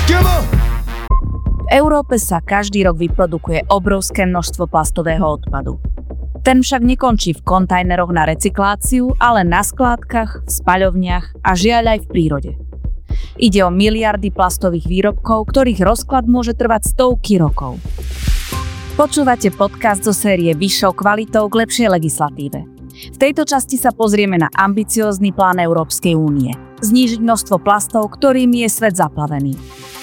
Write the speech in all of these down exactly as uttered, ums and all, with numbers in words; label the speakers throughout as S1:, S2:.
S1: V Európe sa každý rok vyprodukuje obrovské množstvo plastového odpadu. Ten však nekončí v kontajneroch na recykláciu, ale na skládkach, v spaľovniach a žiaľ aj v prírode. Ide o miliardy plastových výrobkov, ktorých rozklad môže trvať stovky rokov. Počúvate podcast zo série Vyššou kvalitou k lepšej legislatíve. V tejto časti sa pozrieme na ambiciózny plán Európskej únie. Znížiť množstvo plastov, ktorým je svet zaplavený.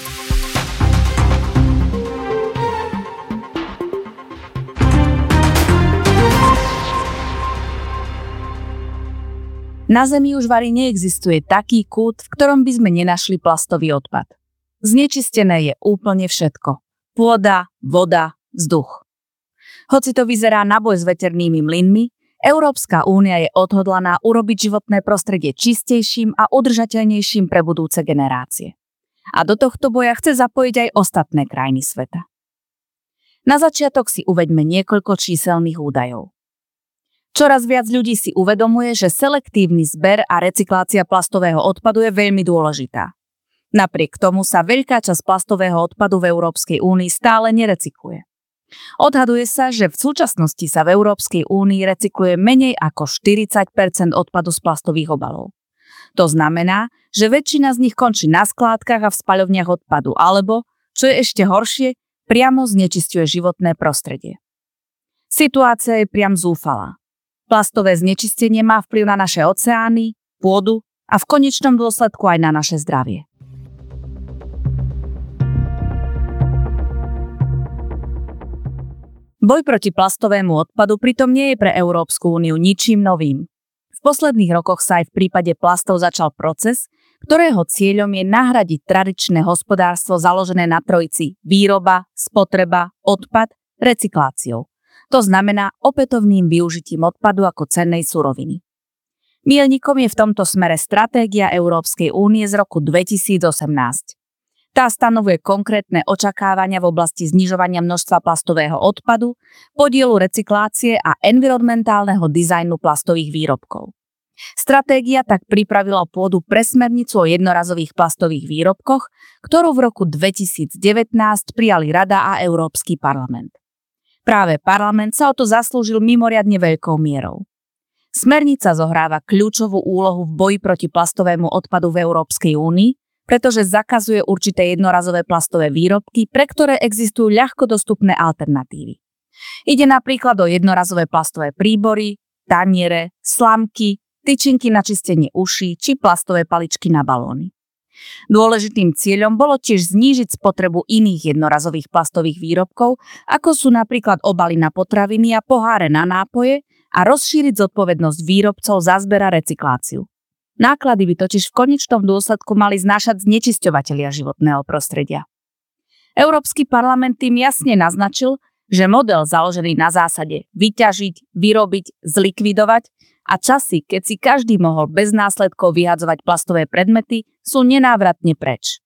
S1: Na Zemi už vari neexistuje taký kút, v ktorom by sme nenašli plastový odpad. Znečistené je úplne všetko. Pôda, voda, vzduch. Hoci to vyzerá na boj s veternými mlynmi, Európska únia je odhodlaná urobiť životné prostredie čistejším a udržateľnejším pre budúce generácie. A do tohto boja chce zapojiť aj ostatné krajiny sveta. Na začiatok si uveďme niekoľko číselných údajov. Čoraz viac ľudí si uvedomuje, že selektívny zber a recyklácia plastového odpadu je veľmi dôležitá. Napriek tomu sa veľká časť plastového odpadu v Európskej únii stále nerecykluje. Odhaduje sa, že v súčasnosti sa v Európskej únii recykluje menej ako štyridsať percent odpadu z plastových obalov. To znamená, že väčšina z nich končí na skládkach a v spaľovniach odpadu, alebo, čo je ešte horšie, priamo znečisťuje životné prostredie. Situácia je priam zúfalá. Plastové znečistenie má vplyv na naše oceány, pôdu a v konečnom dôsledku aj na naše zdravie. Boj proti plastovému odpadu pritom nie je pre Európsku úniu ničím novým. V posledných rokoch sa aj v prípade plastov začal proces, ktorého cieľom je nahradiť tradičné hospodárstvo založené na trojici výroba, spotreba, odpad, recykláciou. To znamená opätovným využitím odpadu ako cennej suroviny. Míľnikom je v tomto smere stratégia Európskej únie z roku dvetisícosemnásť. Tá stanovuje konkrétne očakávania v oblasti znižovania množstva plastového odpadu, podielu recyklácie a environmentálneho dizajnu plastových výrobkov. Stratégia tak pripravila pôdu pre smernicu o jednorazových plastových výrobkoch, ktorú v roku dvetisícdevätnásť prijali Rada a Európsky parlament. Práve parlament sa o to zaslúžil mimoriadne veľkou mierou. Smernica zohráva kľúčovú úlohu v boji proti plastovému odpadu v Európskej únii, pretože zakazuje určité jednorazové plastové výrobky, pre ktoré existujú ľahko dostupné alternatívy. Ide napríklad o jednorazové plastové príbory, taniere, slamky, tyčinky na čistenie uší či plastové paličky na balóny. Dôležitým cieľom bolo tiež znížiť spotrebu iných jednorazových plastových výrobkov, ako sú napríklad obaly na potraviny a poháre na nápoje, a rozšíriť zodpovednosť výrobcov za zber a recykláciu. Náklady by totiž v konečnom dôsledku mali znášať znečisťovatelia životného prostredia. Európsky parlament tým jasne naznačil, že model založený na zásade vyťažiť, vyrobiť, zlikvidovať a časy, keď si každý mohol bez následkov vyhadzovať plastové predmety, sú nenávratne preč.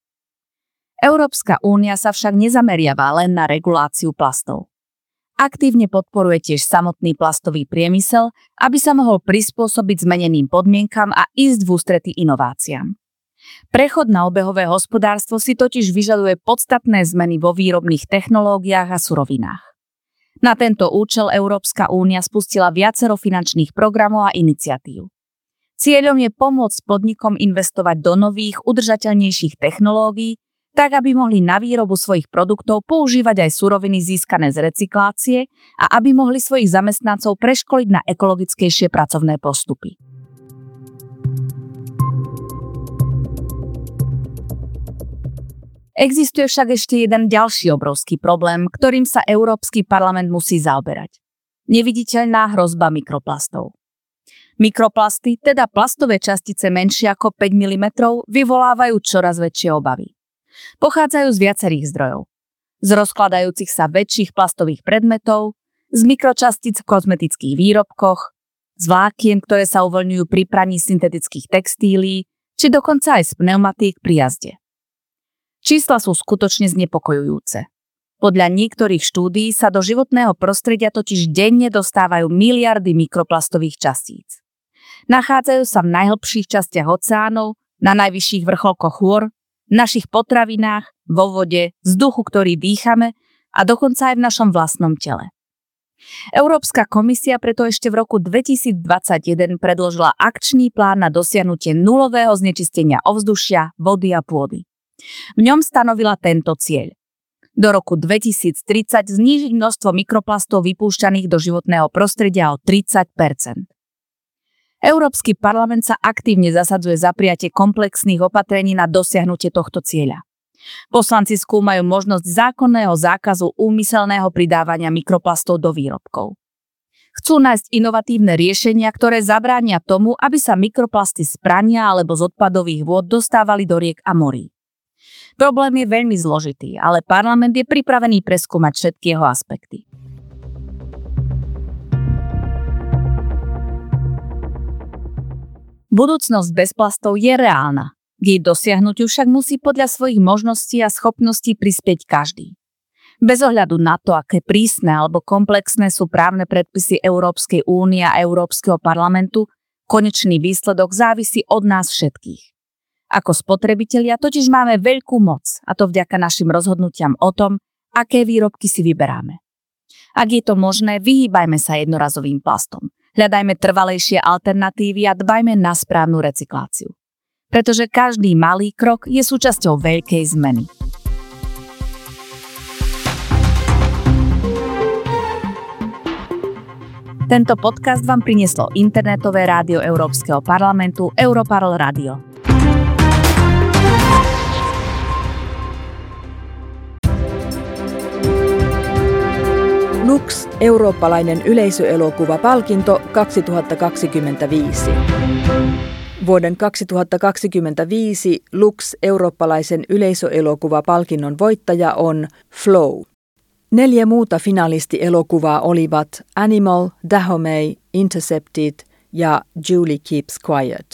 S1: Európska únia sa však nezameriava len na reguláciu plastov. Aktívne podporuje tiež samotný plastový priemysel, aby sa mohol prispôsobiť zmeneným podmienkam a ísť v ústrety inováciám. Prechod na obehové hospodárstvo si totiž vyžaduje podstatné zmeny vo výrobných technológiách a surovinách. Na tento účel Európska únia spustila viacero finančných programov a iniciatív. Cieľom je pomôcť podnikom investovať do nových, udržateľnejších technológií, tak aby mohli na výrobu svojich produktov používať aj suroviny získané z recyklácie a aby mohli svojich zamestnancov preškoliť na ekologickejšie pracovné postupy. Existuje však ešte jeden ďalší obrovský problém, ktorým sa Európsky parlament musí zaoberať. Neviditeľná hrozba mikroplastov. Mikroplasty, teda plastové častice menšie ako päť milimetrov, vyvolávajú čoraz väčšie obavy. Pochádzajú z viacerých zdrojov. Z rozkladajúcich sa väčších plastových predmetov, z mikročastíc v kozmetických výrobkoch, z vlákien, ktoré sa uvoľňujú pri praní syntetických textílií, či dokonca aj z pneumatík pri jazde. Čísla sú skutočne znepokojujúce. Podľa niektorých štúdií sa do životného prostredia totiž denne dostávajú miliardy mikroplastových častíc. Nachádzajú sa v najhlbších častiach oceánov, na najvyšších vrcholkoch hôr, v našich potravinách, vo vode, vzduchu, ktorý dýchame a dokonca aj v našom vlastnom tele. Európska komisia preto ešte v roku dvetisícdvadsaťjeden predložila akčný plán na dosiahnutie nulového znečistenia ovzdušia, vody a pôdy. V ňom stanovila tento cieľ. Do roku dvetisíctridsať znížiť množstvo mikroplastov vypúšťaných do životného prostredia o tridsať percent. Európsky parlament sa aktívne zasadzuje za prijatie komplexných opatrení na dosiahnutie tohto cieľa. Poslanci skúmajú možnosť zákonného zákazu úmyselného pridávania mikroplastov do výrobkov. Chcú nájsť inovatívne riešenia, ktoré zabránia tomu, aby sa mikroplasty z prania alebo z odpadových vôd dostávali do riek a morí. Problém je veľmi zložitý, ale parlament je pripravený preskúmať všetky jeho aspekty. Budúcnosť bez plastov je reálna. K jej dosiahnutiu však musí podľa svojich možností a schopností prispieť každý. Bez ohľadu na to, aké prísne alebo komplexné sú právne predpisy Európskej únie a Európskeho parlamentu, konečný výsledok závisí od nás všetkých. Ako spotrebitelia totiž máme veľkú moc, a to vďaka našim rozhodnutiam o tom, aké výrobky si vyberáme. Ak je to možné, vyhýbajme sa jednorazovým plastom. Hľadajme trvalejšie alternatívy a dbajme na správnu recykláciu. Pretože každý malý krok je súčasťou veľkej zmeny. Tento podcast vám prinieslo internetové rádio Európskeho parlamentu Europarl Radio.
S2: Lux, eurooppalainen yleisöelokuvapalkinto kaksituhattakaksikymmentäviisi. Vuoden kaksituhattakaksikymmentäviisi Lux eurooppalaisen yleisöelokuvapalkinnon voittaja on Flow. Neljä muuta finalistielokuvaa olivat Animal, Dahomey, Intercepted ja Julie Keeps Quiet.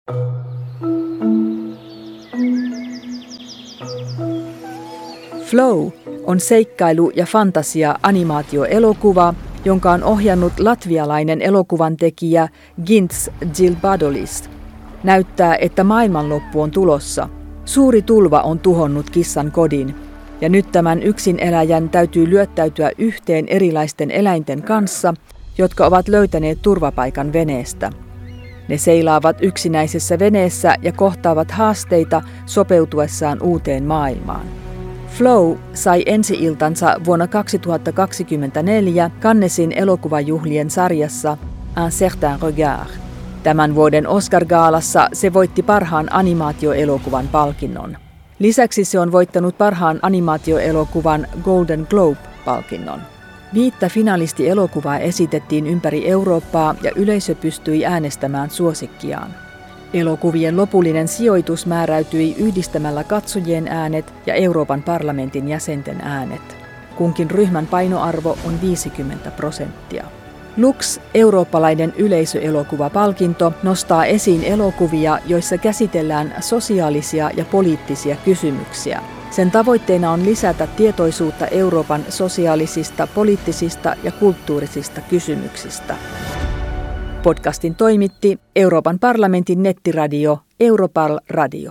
S2: Flow on seikkailu- ja fantasia-animaatioelokuva, jonka on ohjannut latvialainen elokuvantekijä Gints Dzilbadolis. Näyttää, että maailmanloppu on tulossa. Suuri tulva on tuhonnut kissan kodin, ja nyt tämän yksineläjän täytyy lyöttäytyä yhteen erilaisten eläinten kanssa, jotka ovat löytäneet turvapaikan veneestä. Ne seilaavat yksinäisessä veneessä ja kohtaavat haasteita sopeutuessaan uuteen maailmaan. Flow sai ensi-iltansa vuonna kaksituhattakaksikymmentäneljä Cannesin elokuvajuhlien sarjassa Un certain regard. Tämän vuoden Oscar-gaalassa se voitti parhaan animaatioelokuvan palkinnon. Lisäksi se on voittanut parhaan animaatioelokuvan Golden Globe-palkinnon. Viittä finalistielokuvaa esitettiin ympäri Eurooppaa ja yleisö pystyi äänestämään suosikkiaan. Elokuvien lopullinen sijoitus määräytyi yhdistämällä katsojien äänet ja Euroopan parlamentin jäsenten äänet. Kunkin ryhmän painoarvo on viisikymmentä prosenttia. Lux, eurooppalainen yleisöelokuvapalkinto, nostaa esiin elokuvia, joissa käsitellään sosiaalisia ja poliittisia kysymyksiä. Sen tavoitteena on lisätä tietoisuutta Euroopan sosiaalisista, poliittisista ja kulttuurisista kysymyksistä. Podcastin toimitti Euroopan parlamentin nettiradio Europarl Radio.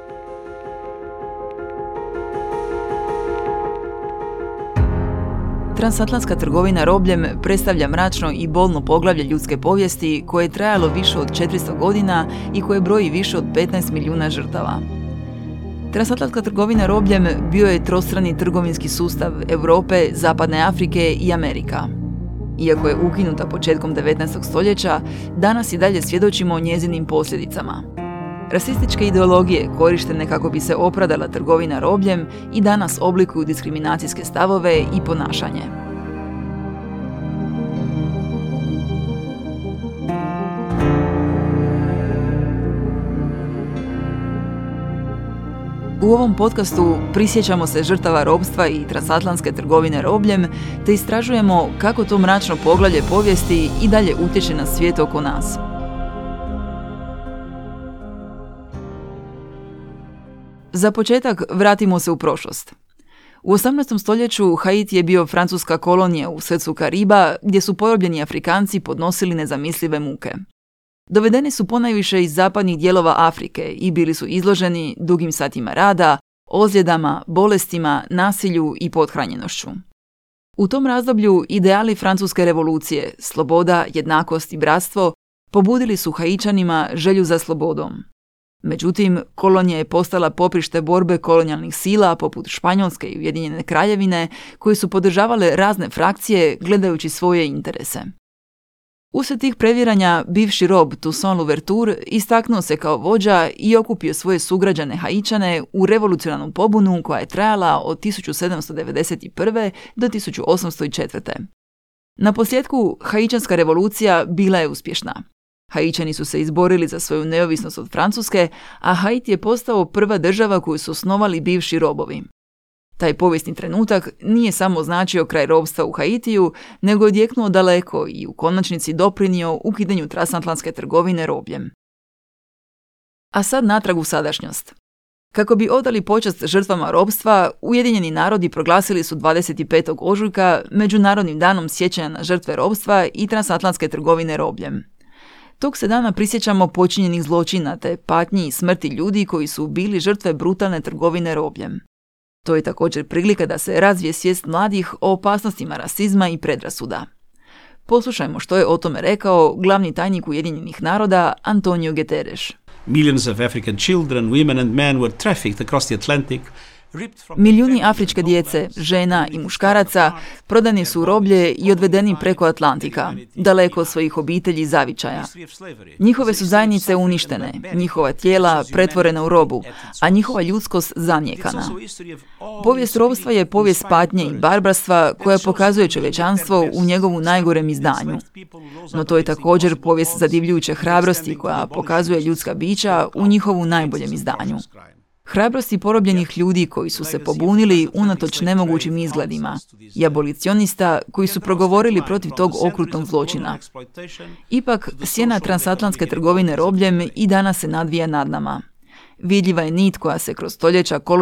S3: Transatlantska trgovina robljem predstavlja mračno i bolno poglavlje ljudske povijesti koje je trajalo više od četiristo godina i koje broji više od petnaest milijuna žrtava. Transatlantska trgovina robljem bio je trostrani trgovinski sustav Europe, Zapadne Afrike i Amerika. Iako je ukinuta početkom devetnaestog stoljeća, danas i dalje svjedočimo njezinim posljedicama. Rasističke ideologije korištene kako bi se opravdala trgovina robljem i danas oblikuju diskriminacijske stavove i ponašanje. U ovom podcastu prisjećamo se žrtava robstva i transatlantske trgovine robljem, te istražujemo kako to mračno poglavlje povijesti i dalje utječe na svijet oko nas. Za početak vratimo se u prošlost. U osamnaestom stoljeću Haiti je bio francuska kolonija u srcu Kariba gdje su porobljeni Afrikanci podnosili nezamislive muke. Dovedeni su ponajviše iz zapadnih dijelova Afrike i bili su izloženi dugim satima rada, ozljedama, bolestima, nasilju i pothranjenošću. U tom razdoblju ideali francuske revolucije, sloboda, jednakost i bratstvo, pobudili su Haičanima želju za slobodom. Međutim, kolonija je postala poprište borbe kolonijalnih sila poput Španjolske i Ujedinjene Kraljevine, koji su podržavale razne frakcije gledajući svoje interese. Uslijed tih previranja, bivši rob Toussaint Louverture istaknuo se kao vođa i okupio svoje sugrađane Haičane u revolucionarnu pobunu koja je trajala od tisuću sedamsto devedeset prve. do tisuću osamsto četvrte. Na posljedku, Haičanska revolucija bila je uspješna. Haičani su se izborili za svoju neovisnost od Francuske, a Haiti je postao prva država koju su osnovali bivši robovi. Taj povijesni trenutak nije samo značio kraj robstva u Haitiju, nego je odjeknuo daleko i u konačnici doprinio ukidanju transatlantske trgovine robljem. A sad natrag u sadašnjost. Kako bi odali počast žrtvama robstva, Ujedinjeni narodi proglasili su dvadeset petog ožujka Međunarodnim danom sjećanja na žrtve robstva i transatlantske trgovine robljem. Tog se dana prisjećamo počinjenih zločina te patnji i smrti ljudi koji su bili žrtve brutalne trgovine robljem. To je također prilika da se razvije svijest mladih o opasnostima rasizma i predrasuda. Poslušajmo što je o tome rekao glavni tajnik Ujedinjenih naroda Antonio Guterres.
S4: Millions of African children, women and men were trafficked across the Atlantic.
S3: Milijuni afričke djece, žena i muškaraca prodani su u roblje i odvedeni preko Atlantika, daleko od svojih obitelji i zavičaja. Njihove su zajednice uništene, njihova tijela pretvorena u robu, a njihova ljudskost zanijekana. Povijest robstva je povijest patnje i barbarstva koja pokazuje čovječanstvo u njegovu najgorem izdanju. No to je također povijest zadivljujuće hrabrosti koja pokazuje ljudska bića u njihovu najboljem izdanju. Hrabrosti porobljenih ljudi koji su se pobunili unatoč nemogućim izgledima i abolicionista koji su progovorili protiv tog okrutnog zločina. Ipak, sjena transatlantske trgovine robljem i danas se nadvija nad nama. Vidljiva je nit koja se kroz stoljeća